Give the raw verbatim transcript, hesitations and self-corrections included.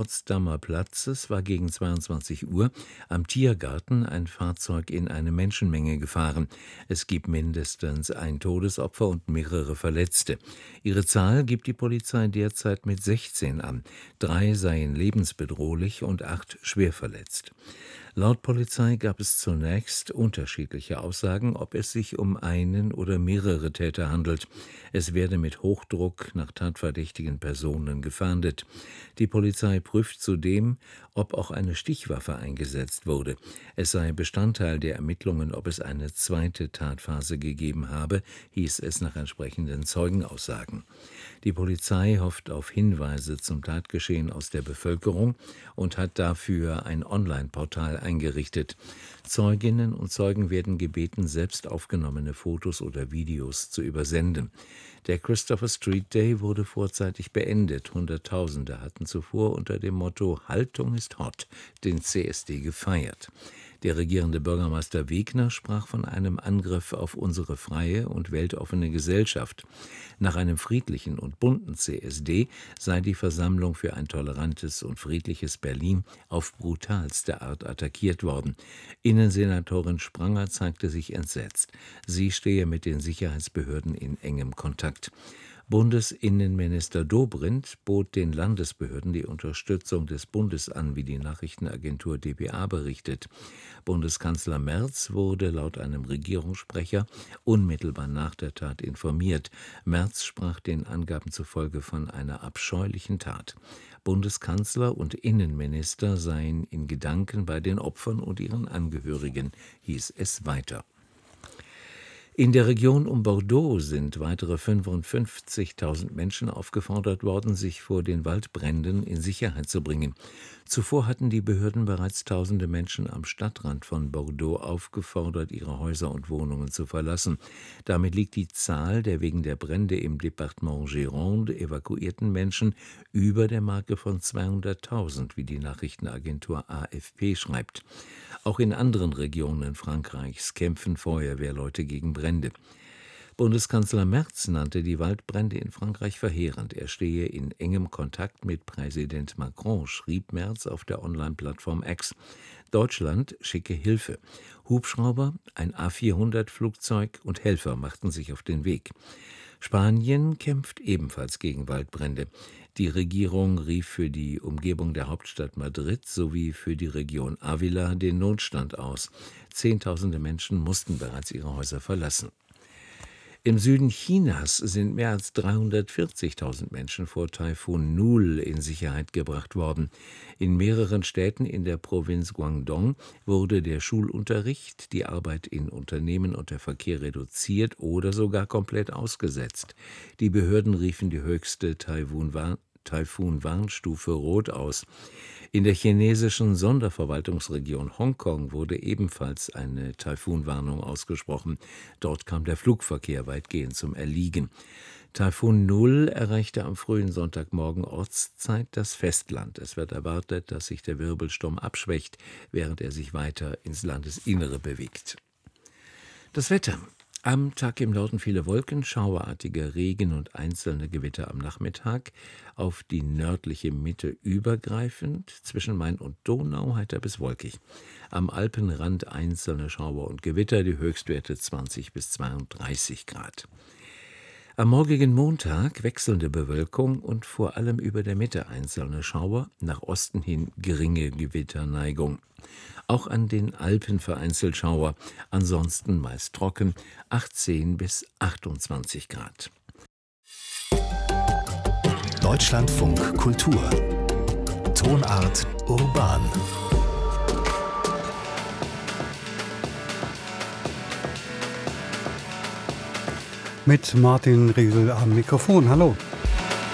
Potsdamer Platzes war gegen zweiundzwanzig Uhr am Tiergarten ein Fahrzeug in eine Menschenmenge gefahren. Es gibt mindestens ein Todesopfer und mehrere Verletzte. Ihre Zahl gibt die Polizei derzeit mit sechzehn an. Drei seien lebensbedrohlich und acht schwer verletzt. Laut Polizei gab es zunächst unterschiedliche Aussagen, ob es sich um einen oder mehrere Täter handelt. Es werde mit Hochdruck nach tatverdächtigen Personen gefahndet. Die Polizei prüft zudem, ob auch eine Stichwaffe eingesetzt wurde. Es sei Bestandteil der Ermittlungen, ob es eine zweite Tatphase gegeben habe, hieß es nach entsprechenden Zeugenaussagen. Die Polizei hofft auf Hinweise zum Tatgeschehen aus der Bevölkerung und hat dafür ein Online-Portal eingerichtet. Zeuginnen und Zeugen werden gebeten, selbst aufgenommene Fotos oder Videos zu übersenden. Der Christopher Street Day wurde vorzeitig beendet. Hunderttausende hatten zuvor unter dem Motto »Haltung ist hot« den C S D gefeiert. Der regierende Bürgermeister Wegner sprach von einem Angriff auf unsere freie und weltoffene Gesellschaft. Nach einem friedlichen und bunten C S D sei die Versammlung für ein tolerantes und friedliches Berlin auf brutalste Art attackiert worden. Innensenatorin Spranger zeigte sich entsetzt. Sie stehe mit den Sicherheitsbehörden in engem Kontakt. Bundesinnenminister Dobrindt bot den Landesbehörden die Unterstützung des Bundes an, wie die Nachrichtenagentur d p a berichtet. Bundeskanzler Merz wurde laut einem Regierungssprecher unmittelbar nach der Tat informiert. Merz sprach den Angaben zufolge von einer abscheulichen Tat. Bundeskanzler und Innenminister seien in Gedanken bei den Opfern und ihren Angehörigen, hieß es weiter. In der Region um Bordeaux sind weitere fünfundfünfzigtausend Menschen aufgefordert worden, sich vor den Waldbränden in Sicherheit zu bringen. Zuvor hatten die Behörden bereits tausende Menschen am Stadtrand von Bordeaux aufgefordert, ihre Häuser und Wohnungen zu verlassen. Damit liegt die Zahl der wegen der Brände im Departement Gironde evakuierten Menschen über der Marke von zweihunderttausend, wie die Nachrichtenagentur A F P schreibt. Auch in anderen Regionen Frankreichs kämpfen Feuerwehrleute gegen Brände. Bundeskanzler Merz nannte die Waldbrände in Frankreich verheerend. Er stehe in engem Kontakt mit Präsident Macron, schrieb Merz auf der Online-Plattform X. Deutschland schicke Hilfe. Hubschrauber, ein A vierhundert Flugzeug und Helfer machten sich auf den Weg. Spanien kämpft ebenfalls gegen Waldbrände. Die Regierung rief für die Umgebung der Hauptstadt Madrid sowie für die Region Ávila den Notstand aus. Zehntausende Menschen mussten bereits ihre Häuser verlassen. Im Süden Chinas sind mehr als dreihundertvierzigtausend Menschen vor Taifun Nul in Sicherheit gebracht worden. In mehreren Städten in der Provinz Guangdong wurde der Schulunterricht, die Arbeit in Unternehmen und der Verkehr reduziert oder sogar komplett ausgesetzt. Die Behörden riefen die höchste Taifun-Warnstufe Rot aus. In der chinesischen Sonderverwaltungsregion Hongkong wurde ebenfalls eine Taifunwarnung ausgesprochen. Dort kam der Flugverkehr weitgehend zum Erliegen. Taifun Nul erreichte am frühen Sonntagmorgen Ortszeit das Festland. Es wird erwartet, dass sich der Wirbelsturm abschwächt, während er sich weiter ins Landesinnere bewegt. Das Wetter. Am Tag im Norden viele Wolken, schauerartiger Regen und einzelne Gewitter am Nachmittag. Auf die nördliche Mitte übergreifend, zwischen Main und Donau heiter bis wolkig. Am Alpenrand einzelne Schauer und Gewitter, die Höchstwerte zwanzig bis zweiunddreißig Grad. Am morgigen Montag wechselnde Bewölkung und vor allem über der Mitte einzelne Schauer, nach Osten hin geringe Gewitterneigung. Auch an den Alpen vereinzelt Schauer, ansonsten meist trocken, achtzehn bis achtundzwanzig Grad. Deutschlandfunk Kultur. Tonart urban. Mit Martin Riesel am Mikrofon. Hallo.